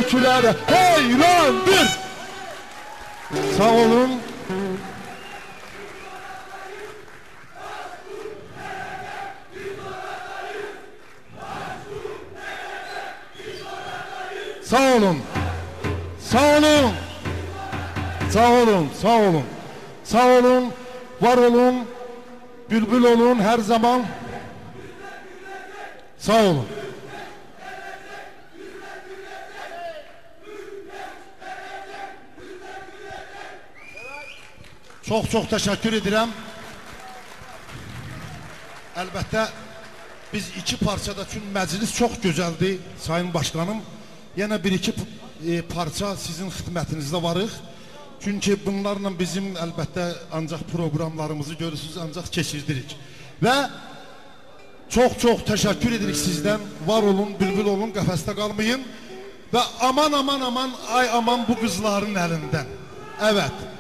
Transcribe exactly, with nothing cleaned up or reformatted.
türkülərə heyrandır. Sağ olun. Sağ olun. Sağ olun. Sağ olun. Sağ olun. Sağ olun. Var olun. Bülbül olun her zaman. Sağ olun. Çok çok teşekkür ederim. Elbette biz iki parçada, çünkü meclis çok güzeldi Sayın Başkanım. Yine bir iki e, parça sizin hizmetinizde varıq. Çünkü bunlarla bizim elbette ancak programlarımızı görürsünüz, ancak keçirdirik. Ve çok çok teşekkür edirik sizden. Var olun, bülbül olun, qəfəsdə qalmayın. Ve aman aman aman, ay aman bu kızların elinden. Evet.